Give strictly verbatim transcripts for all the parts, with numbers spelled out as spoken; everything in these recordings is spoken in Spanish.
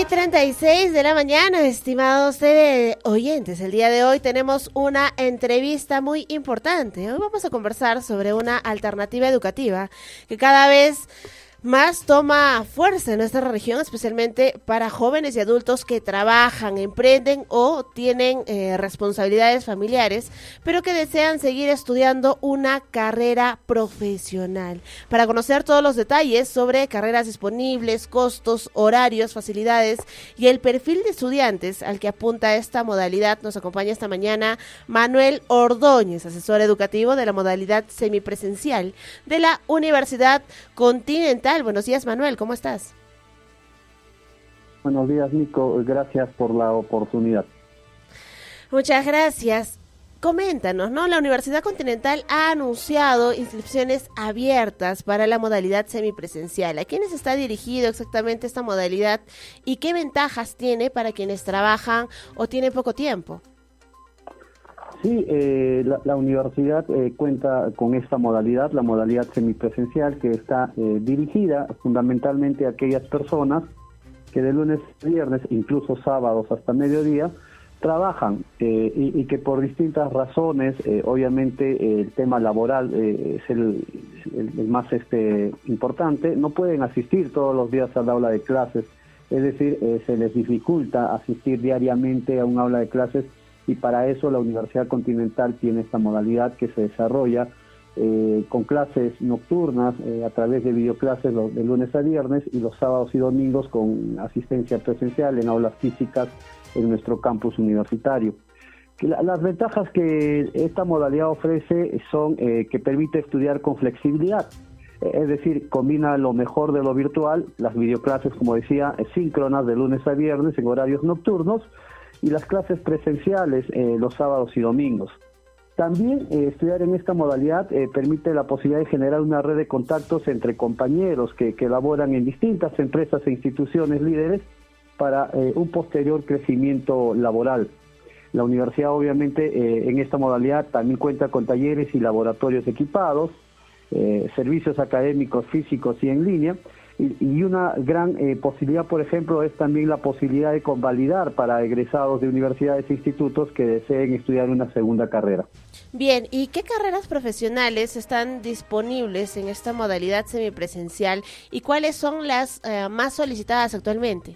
treinta y seis de la mañana, estimados oyentes. El día de hoy tenemos una entrevista muy importante. Hoy vamos a conversar sobre una alternativa educativa que cada vez más toma fuerza en nuestra región, especialmente para jóvenes y adultos que trabajan, emprenden o tienen eh, responsabilidades familiares, pero que desean seguir estudiando una carrera profesional. Para conocer todos los detalles sobre carreras disponibles, costos, horarios, facilidades y el perfil de estudiantes al que apunta esta modalidad, nos acompaña esta mañana Manuel Ordóñez, asesor educativo de la modalidad semipresencial de la Universidad Continental. Buenos días, Manuel, ¿cómo estás? Buenos días, Nico, gracias por la oportunidad. Muchas gracias. Coméntanos, ¿no? La Universidad Continental ha anunciado inscripciones abiertas para la modalidad semipresencial. ¿A quiénes está dirigido exactamente esta modalidad y qué ventajas tiene para quienes trabajan o tienen poco tiempo? Sí, eh, la, la universidad eh, cuenta con esta modalidad, la modalidad semipresencial, que está eh, dirigida fundamentalmente a aquellas personas que de lunes a viernes, incluso sábados hasta mediodía, trabajan eh, y, y que por distintas razones, eh, obviamente eh, el tema laboral eh, es el, el, el más este importante, no pueden asistir todos los días al aula de clases, es decir, eh, se les dificulta asistir diariamente a un aula de clases. Y para eso la Universidad Continental tiene esta modalidad que se desarrolla eh, con clases nocturnas eh, a través de videoclases lo, de lunes a viernes y los sábados y domingos con asistencia presencial en aulas físicas en nuestro campus universitario. La, las ventajas que esta modalidad ofrece son eh, que permite estudiar con flexibilidad. Es decir, combina lo mejor de lo virtual, las videoclases, como decía, síncronas de lunes a viernes en horarios nocturnos, y las clases presenciales eh, los sábados y domingos. También eh, estudiar en esta modalidad eh, permite la posibilidad de generar una red de contactos entre compañeros que, que laboran en distintas empresas e instituciones líderes para eh, un posterior crecimiento laboral. La universidad obviamente eh, en esta modalidad también cuenta con talleres y laboratorios equipados, eh, servicios académicos físicos y en línea, Y, y una gran eh, posibilidad, por ejemplo, es también la posibilidad de convalidar para egresados de universidades e institutos que deseen estudiar una segunda carrera. Bien, ¿y qué carreras profesionales están disponibles en esta modalidad semipresencial y cuáles son las eh, más solicitadas actualmente?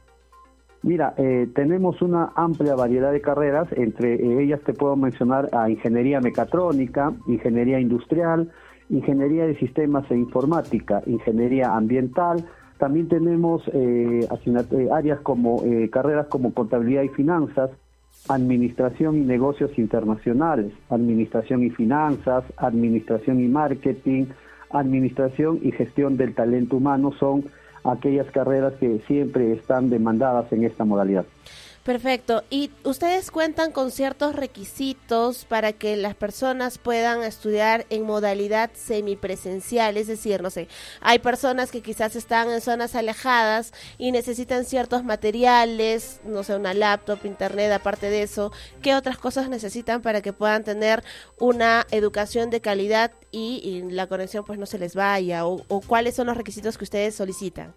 Mira, eh, tenemos una amplia variedad de carreras, entre ellas te puedo mencionar a ingeniería mecatrónica, ingeniería industrial, ingeniería de sistemas e informática, ingeniería ambiental. También tenemos eh, áreas como eh, carreras como contabilidad y finanzas, administración y negocios internacionales, administración y finanzas, administración y marketing, administración y gestión del talento humano son aquellas carreras que siempre están demandadas en esta modalidad. Perfecto. ¿Y ustedes cuentan con ciertos requisitos para que las personas puedan estudiar en modalidad semipresencial? Es decir, no sé, hay personas que quizás están en zonas alejadas y necesitan ciertos materiales, no sé, una laptop, internet, aparte de eso. ¿Qué otras cosas necesitan para que puedan tener una educación de calidad y, y la conexión pues no se les vaya? ¿O, o cuáles son los requisitos que ustedes solicitan?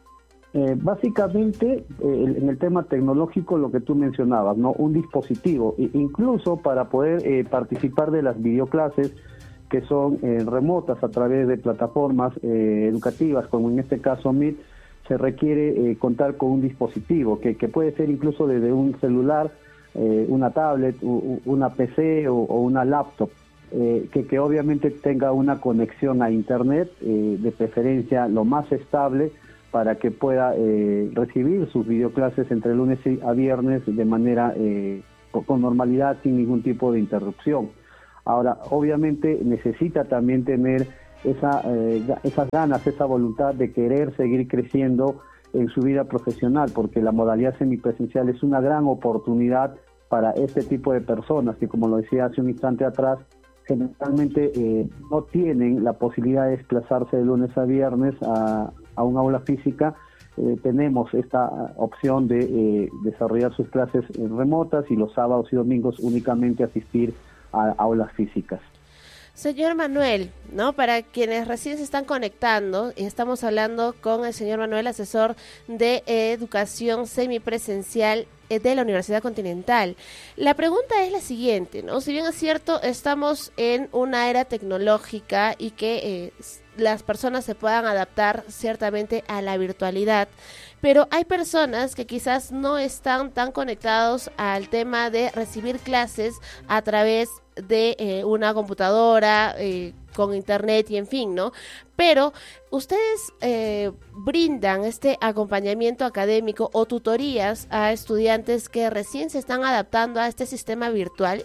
Eh, básicamente, eh, en el tema tecnológico, lo que tú mencionabas, ¿no? Un dispositivo, e incluso para poder eh, participar de las videoclases que son eh, remotas a través de plataformas eh, educativas, como en este caso Meet, se requiere eh, contar con un dispositivo, que, que puede ser incluso desde un celular, eh, una tablet, u, una P C o, o una laptop, eh, que, que obviamente tenga una conexión a Internet, eh, de preferencia lo más estable, para que pueda eh, recibir sus videoclases entre lunes a viernes de manera eh, con normalidad, sin ningún tipo de interrupción. Ahora, obviamente necesita también tener esa, eh, esas ganas, esa voluntad de querer seguir creciendo en su vida profesional, porque la modalidad semipresencial es una gran oportunidad para este tipo de personas que, como lo decía hace un instante atrás, generalmente eh, no tienen la posibilidad de desplazarse de lunes a viernes a, a un aula física. Eh, tenemos esta opción de eh, desarrollar sus clases remotas y los sábados y domingos únicamente asistir a aulas físicas. Señor Manuel, ¿no? Para quienes recién se están conectando, y estamos hablando con el señor Manuel, asesor de eh, educación semipresencial eh, de la Universidad Continental. La pregunta es la siguiente, ¿no? Si bien es cierto, estamos en una era tecnológica y que eh, las personas se puedan adaptar ciertamente a la virtualidad, pero hay personas que quizás no están tan conectados al tema de recibir clases a través de eh, una computadora, eh, con internet y en fin, ¿no? Pero ustedes eh, brindan este acompañamiento académico o tutorías a estudiantes que recién se están adaptando a este sistema virtual.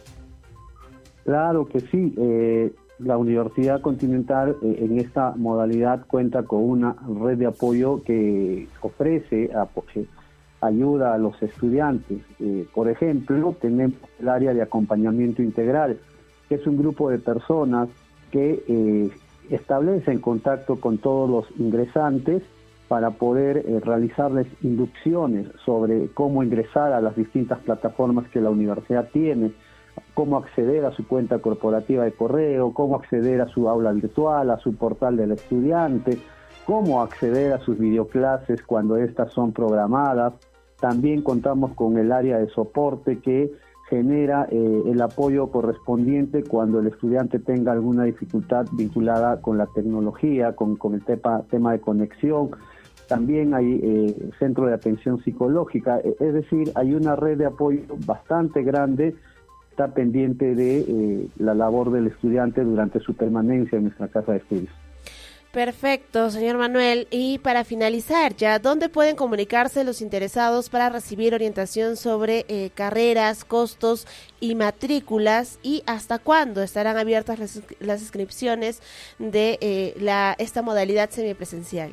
Claro que sí. Eh, la Universidad Continental eh, en esta modalidad cuenta con una red de apoyo que ofrece apoyo, ayuda a los estudiantes. Eh, por ejemplo, tenemos el área de acompañamiento integral, que es un grupo de personas que eh, establecen contacto con todos los ingresantes para poder eh, realizarles inducciones sobre cómo ingresar a las distintas plataformas que la universidad tiene, cómo acceder a su cuenta corporativa de correo, cómo acceder a su aula virtual, a su portal del estudiante, cómo acceder a sus videoclases cuando estas son programadas. También contamos con el área de soporte que genera eh, el apoyo correspondiente cuando el estudiante tenga alguna dificultad vinculada con la tecnología, con, con el tema, tema de conexión. También hay eh, centro de atención psicológica, es decir, hay una red de apoyo bastante grande, está pendiente de eh, la labor del estudiante durante su permanencia en nuestra casa de estudios. Perfecto, señor Manuel. Y para finalizar ya, ¿dónde pueden comunicarse los interesados para recibir orientación sobre eh, carreras, costos y matrículas? ¿Y hasta cuándo estarán abiertas las, las inscripciones de eh, la esta modalidad semipresencial?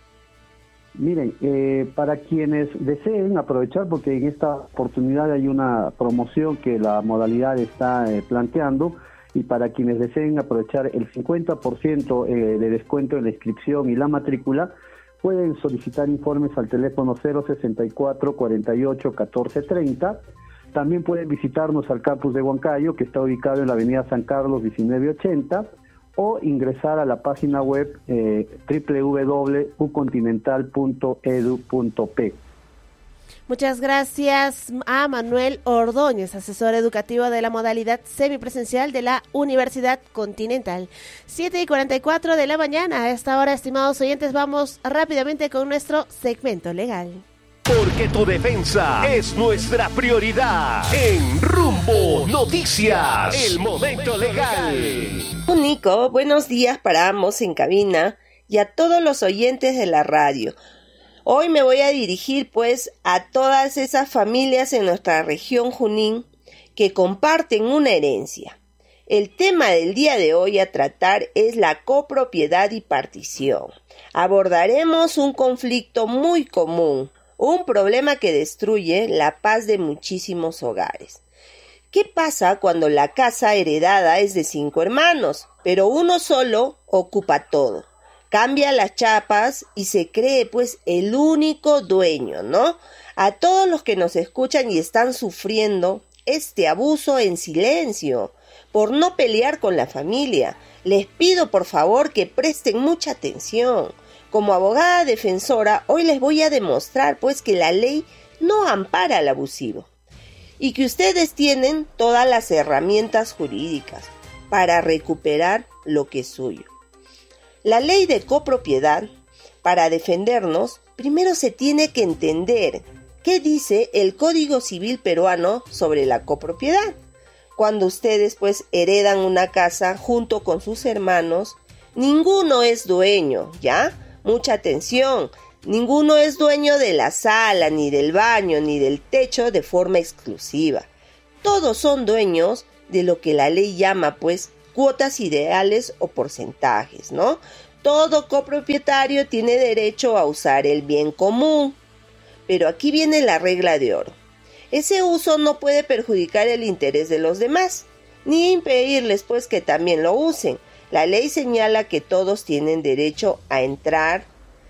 Miren, eh, para quienes deseen aprovechar, porque en esta oportunidad hay una promoción que la modalidad está eh, planteando, y para quienes deseen aprovechar el cincuenta por ciento eh, de descuento en la inscripción y la matrícula, pueden solicitar informes al teléfono cero sesenta y cuatro, cuarenta y ocho, catorce treinta. También pueden visitarnos al campus de Huancayo, que está ubicado en la avenida San Carlos diecinueve ochenta, o ingresar a la página web eh, doble u doble u doble u punto u continental punto edu punto pe. Muchas gracias a Manuel Ordóñez, asesor educativo de la modalidad semipresencial de la Universidad Continental. siete y cuarenta y cuatro de la mañana. A esta hora, estimados oyentes, vamos rápidamente con nuestro segmento legal. Porque tu defensa es nuestra prioridad. En Rumbo Noticias, el momento legal. Nico, buenos días para ambos en cabina y a todos los oyentes de la radio. Hoy me voy a dirigir pues a todas esas familias en nuestra región Junín que comparten una herencia. El tema del día de hoy a tratar es la copropiedad y partición. Abordaremos un conflicto muy común, un problema que destruye la paz de muchísimos hogares. ¿Qué pasa cuando la casa heredada es de cinco hermanos, pero uno solo ocupa todo? Cambia las chapas y se cree pues el único dueño, ¿no? A todos los que nos escuchan y están sufriendo este abuso en silencio, por no pelear con la familia, les pido por favor que presten mucha atención. Como abogada defensora, hoy les voy a demostrar pues que la ley no ampara al abusivo y que ustedes tienen todas las herramientas jurídicas para recuperar lo que es suyo. La ley de copropiedad, para defendernos, primero se tiene que entender qué dice el Código Civil peruano sobre la copropiedad. Cuando ustedes pues heredan una casa junto con sus hermanos, ninguno es dueño, ¿ya? Mucha atención, ninguno es dueño de la sala, ni del baño, ni del techo de forma exclusiva. Todos son dueños de lo que la ley llama pues cuotas ideales o porcentajes, ¿no? Todo copropietario tiene derecho a usar el bien común. Pero aquí viene la regla de oro. Ese uso no puede perjudicar el interés de los demás, ni impedirles pues que también lo usen. La ley señala que todos tienen derecho a entrar,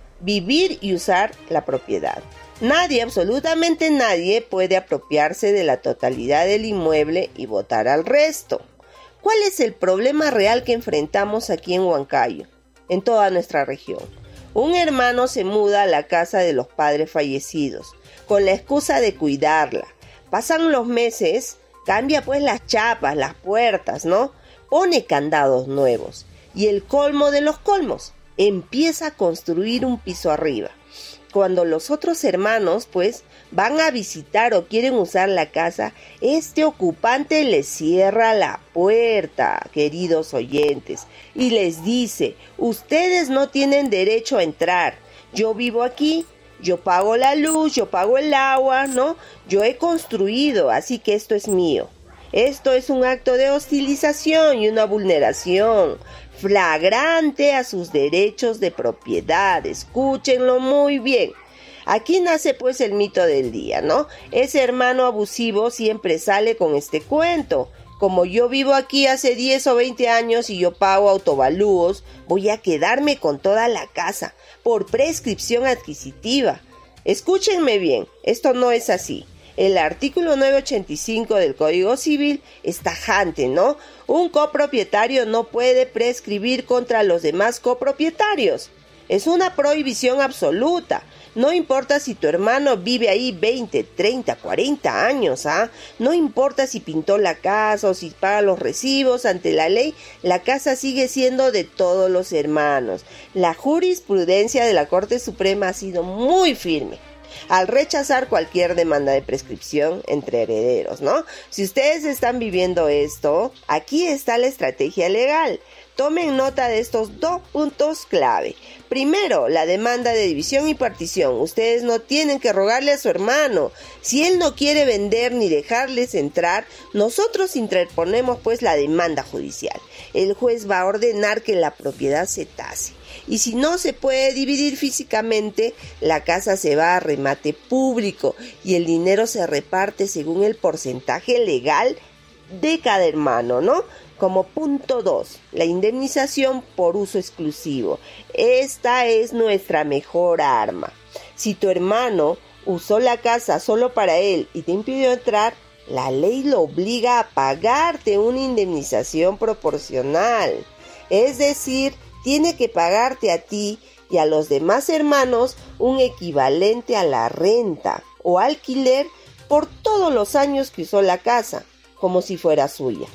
vivir y usar la propiedad. Nadie, absolutamente nadie, puede apropiarse de la totalidad del inmueble y votar al resto. ¿Cuál es el problema real que enfrentamos aquí en Huancayo, en toda nuestra región? Un hermano se muda a la casa de los padres fallecidos, con la excusa de cuidarla. Pasan los meses, cambia pues las chapas, las puertas, ¿no? Pone candados nuevos. Y el colmo de los colmos, empieza a construir un piso arriba. Cuando los otros hermanos, pues, van a visitar o quieren usar la casa, este ocupante les cierra la puerta, queridos oyentes, y les dice: ustedes no tienen derecho a entrar. Yo vivo aquí, yo pago la luz, yo pago el agua, ¿no? Yo he construido, así que esto es mío. Esto es un acto de hostilización y una vulneración flagrante a sus derechos de propiedad. Escúchenlo muy bien. Aquí nace pues el mito del día, ¿no? Ese hermano abusivo siempre sale con este cuento. Como yo vivo aquí hace diez o veinte años y yo pago autovalúos, voy a quedarme con toda la casa por prescripción adquisitiva. Escúchenme bien, esto no es así. El artículo novecientos ochenta y cinco del Código Civil es tajante, ¿no? Un copropietario no puede prescribir contra los demás copropietarios. Es una prohibición absoluta. No importa si tu hermano vive ahí veinte, treinta, cuarenta años, ¿ah? No importa si pintó la casa o si paga los recibos, ante la ley, la casa sigue siendo de todos los hermanos. La jurisprudencia de la Corte Suprema ha sido muy firme al rechazar cualquier demanda de prescripción entre herederos, ¿no? Si ustedes están viviendo esto, aquí está la estrategia legal. Tomen nota de estos dos puntos clave. Primero, la demanda de división y partición. Ustedes no tienen que rogarle a su hermano. Si él no quiere vender ni dejarles entrar, nosotros interponemos pues la demanda judicial. El juez va a ordenar que la propiedad se tase. Y si no se puede dividir físicamente, la casa se va a remate público y el dinero se reparte según el porcentaje legal de cada hermano, ¿no? Como punto dos, la indemnización por uso exclusivo. Esta es nuestra mejor arma. Si tu hermano usó la casa solo para él y te impidió entrar, la ley lo obliga a pagarte una indemnización proporcional. Es decir, tiene que pagarte a ti y a los demás hermanos un equivalente a la renta o alquiler por todos los años que usó la casa, como si fuera suya.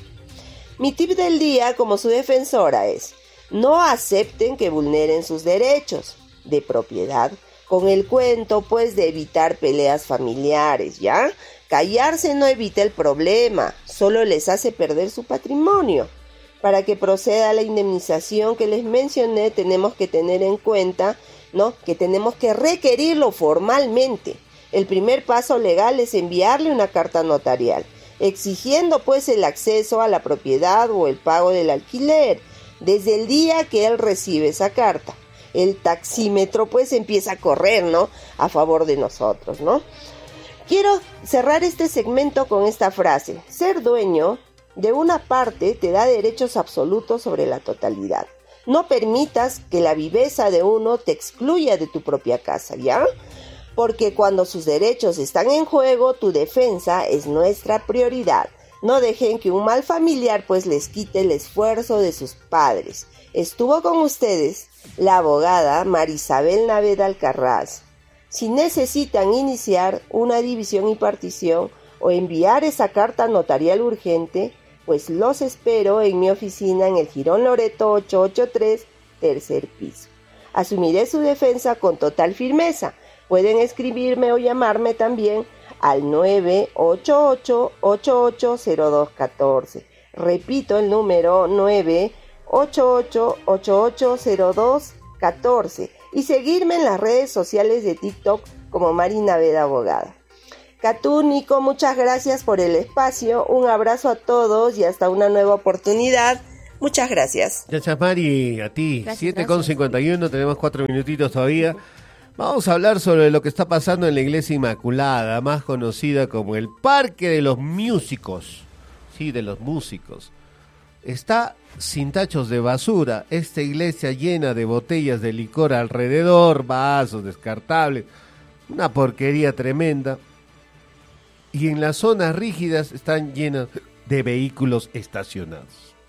Mi tip del día como su defensora es: no acepten que vulneren sus derechos de propiedad con el cuento pues de evitar peleas familiares, ¿ya? Callarse no evita el problema, solo les hace perder su patrimonio. Para que proceda la indemnización que les mencioné, tenemos que tener en cuenta, ¿no?, que tenemos que requerirlo formalmente. El primer paso legal es enviarle una carta notarial, exigiendo pues el acceso a la propiedad o el pago del alquiler. Desde el día que él recibe esa carta, el taxímetro pues empieza a correr, ¿no?, a favor de nosotros, ¿no? Quiero cerrar este segmento con esta frase: ser dueño de una parte te da derechos absolutos sobre la totalidad. No permitas que la viveza de uno te excluya de tu propia casa, ¿ya? Porque cuando sus derechos están en juego, tu defensa es nuestra prioridad. No dejen que un mal familiar pues les quite el esfuerzo de sus padres. Estuvo con ustedes la abogada Marisabel Naveda Alcarraz. Si necesitan iniciar una división y partición o enviar esa carta notarial urgente, pues los espero en mi oficina en el Jirón Loreto ochocientos ochenta y tres, tercer piso. Asumiré su defensa con total firmeza. Pueden escribirme o llamarme también al nueve ocho ocho, ocho ocho cero dos uno cuatro. Repito el número nueve ocho ocho, ocho ocho cero dos uno cuatro y seguirme en las redes sociales de TikTok como Mari Naveda Abogada. Catú, Nico, muchas gracias por el espacio. Un abrazo a todos y hasta una nueva oportunidad. Muchas gracias. Gracias, Mari, a ti. siete con cincuenta y uno, tenemos cuatro minutitos todavía. Vamos a hablar sobre lo que está pasando en la Iglesia Inmaculada, más conocida como el Parque de los Músicos. Sí, de los músicos. Está sin tachos de basura, esta iglesia llena de botellas de licor alrededor, vasos descartables, una porquería tremenda. Y en las zonas rígidas están llenas de vehículos estacionados.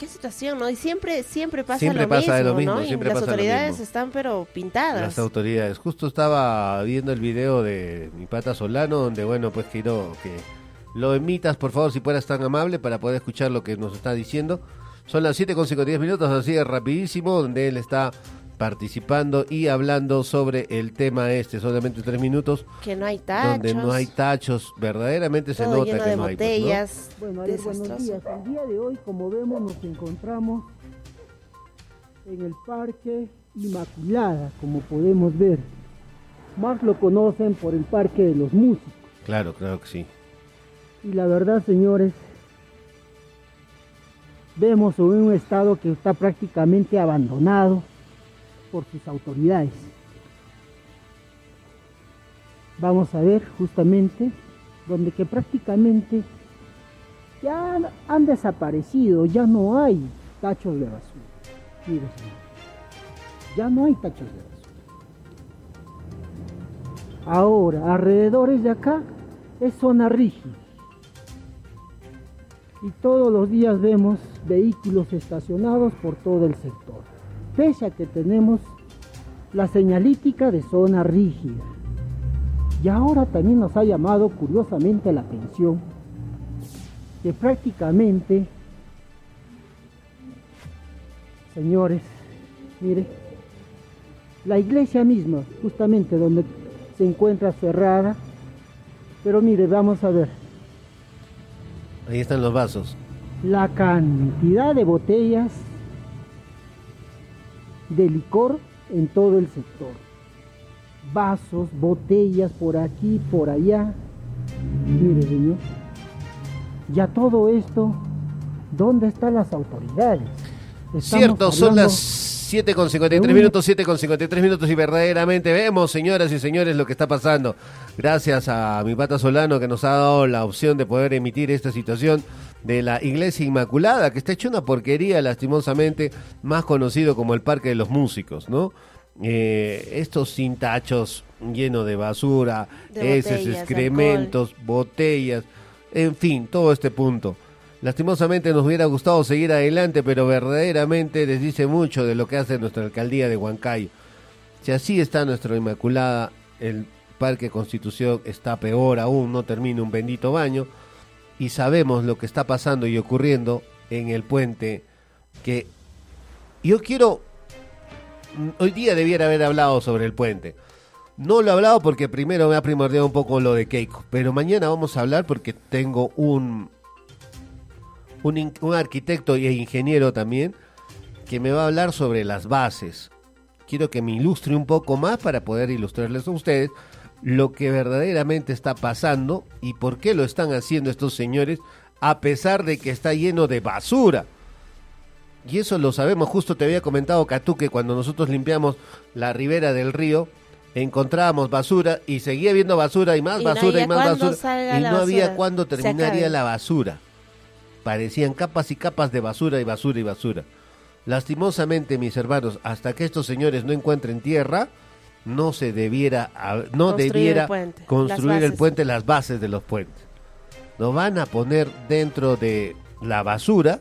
qué situación, ¿no? Y siempre, siempre pasa siempre lo pasa mismo, lo mismo, ¿no? siempre y las pasa autoridades lo mismo. están pero pintadas. Las autoridades. Justo estaba viendo el video de mi pata Solano, donde, bueno, pues quiero que lo emitas, por favor, si fueras tan amable, para poder escuchar lo que nos está diciendo. Son las siete con cincuenta y diez minutos, así de rapidísimo, donde él está participando y hablando sobre el tema este, solamente tres minutos. Que no hay tachos. Donde no hay tachos, verdaderamente se todo nota lleno que de no hay. botellas. Pues, ¿no? Bueno, a ver, buenos días. El día de hoy, como vemos, nos encontramos en el Parque Inmaculada, como podemos ver. Más lo conocen por el Parque de los Músicos. Claro, claro que sí. Y la verdad, señores, vemos en un estado que está prácticamente abandonado por sus autoridades. Vamos a ver justamente donde que prácticamente ya han, han desaparecido, ya no hay tachos de basura. Mire, señor, ya no hay tachos de basura. Ahora, alrededores de acá es zona rígida. Y todos los días vemos vehículos estacionados por todo el sector. Pese a que tenemos la señalítica de zona rígida. Y ahora también nos ha llamado curiosamente la atención que prácticamente, señores, mire, la iglesia misma, justamente donde se encuentra cerrada, pero mire, vamos a ver. Ahí están los vasos. La cantidad de botellas de licor en todo el sector. Vasos, botellas por aquí, por allá. Mire, señor. Ya todo esto, ¿dónde están las autoridades? Estamos Cierto, son hablando... las siete con cincuenta y tres minutos, siete con cincuenta y tres minutos y verdaderamente vemos, señoras y señores, lo que está pasando. Gracias a mi pata Solano que nos ha dado la opción de poder emitir esta situación de la Iglesia Inmaculada, que está hecho una porquería, lastimosamente, más conocido como el Parque de los Músicos, ¿no? Eh, estos sin tachos, llenos de basura, de heces, botellas, excrementos, alcohol. botellas, en fin, todo este punto. Lastimosamente nos hubiera gustado seguir adelante, pero verdaderamente les dice mucho de lo que hace nuestra alcaldía de Huancayo. Si así está nuestra Inmaculada, el Parque Constitución está peor aún, no termina un bendito baño, y sabemos lo que está pasando y ocurriendo en el puente, que yo quiero, hoy día debiera haber hablado sobre el puente. No lo he hablado porque primero me ha primordiado un poco lo de Keiko, pero mañana vamos a hablar porque tengo un... Un, in, un arquitecto e ingeniero también que me va a hablar sobre las bases. Quiero que me ilustre un poco más para poder ilustrarles a ustedes lo que verdaderamente está pasando y por qué lo están haciendo estos señores a pesar de que está lleno de basura. Y eso lo sabemos, justo te había comentado, Catú, que cuando nosotros limpiamos la ribera del río encontrábamos basura y seguía habiendo basura y más y basura no y más basura y no había basura. cuándo terminaría la basura. Parecían capas y capas de basura y basura y basura. Lastimosamente, mis hermanos, hasta que estos señores no encuentren tierra, no se debiera, no construir debiera el puente, construir las el puente, las bases de los puentes. Lo van a poner dentro de la basura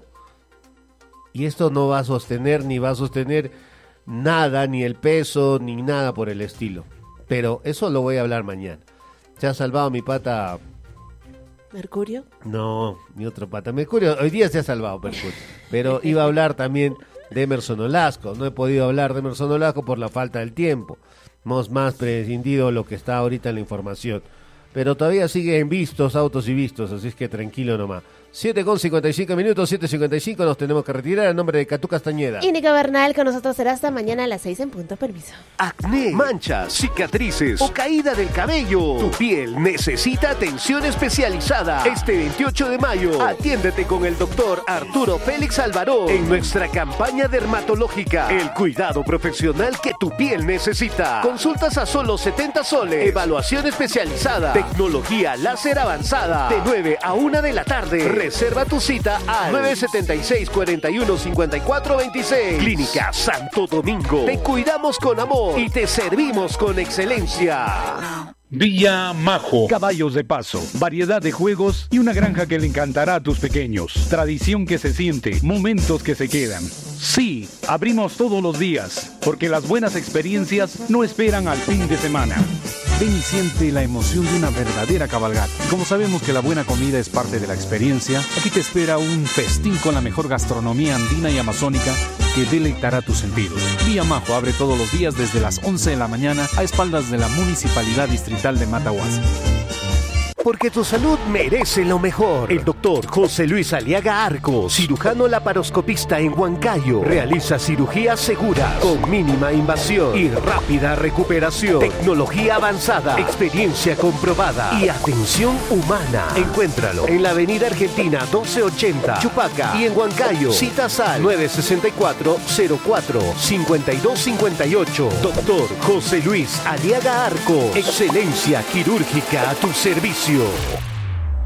y esto no va a sostener ni va a sostener nada, ni el peso, ni nada por el estilo. Pero eso lo voy a hablar mañana. Se ha salvado mi pata... ¿Mercurio? No, ni otro pata. Mercurio, hoy día se ha salvado Mercurio. Pero iba a hablar también de Emerson Olasco. No he podido hablar de Emerson Olasco por la falta del tiempo. Hemos más prescindido lo que está ahorita en la información. Pero todavía siguen vistos, autos y vistos, así es que tranquilo nomás. siete con cincuenta y cinco minutos, siete cincuenta y cinco, nos tenemos que retirar en nombre de Catú Castañeda. Y Nico Bernal con nosotros será hasta mañana a las seis en punto, permiso. Acné, manchas, cicatrices o caída del cabello. Tu piel necesita atención especializada. Este veintiocho de mayo, atiéndete con el doctor Arturo Félix Alvaró en nuestra campaña dermatológica. El cuidado profesional que tu piel necesita. Consultas a solo setenta soles. Evaluación especializada. Tecnología láser avanzada. De nueve a una de la tarde. Reserva tu cita al nueve siete seis, cuatro uno, cinco cuatro dos seis. Clínica Santo Domingo. Te cuidamos con amor y te servimos con excelencia. Villa Majo, caballos de paso, variedad de juegos y una granja que le encantará a tus pequeños. Tradición que se siente, momentos que se quedan. Sí, abrimos todos los días, porque las buenas experiencias no esperan al fin de semana. Ven y siente la emoción de una verdadera cabalgata. Como sabemos que la buena comida es parte de la experiencia, aquí te espera un festín con la mejor gastronomía andina y amazónica que deleitará tus sentidos. Villa Majo abre todos los días desde las once de la mañana a espaldas de la Municipalidad Distrital de Matahuasi. Porque tu salud merece lo mejor. El doctor José Luis Aliaga Arcos, cirujano laparoscopista en Huancayo, realiza cirugías seguras, con mínima invasión y rápida recuperación. Tecnología avanzada, experiencia comprobada y atención humana. Encuéntralo en la Avenida Argentina doce ochenta, Chupaca, y en Huancayo. Citas al nueve sesenta y cuatro, cero cuatro, cincuenta y dos cincuenta y ocho. Doctor José Luis Aliaga Arcos, excelencia quirúrgica a tu servicio.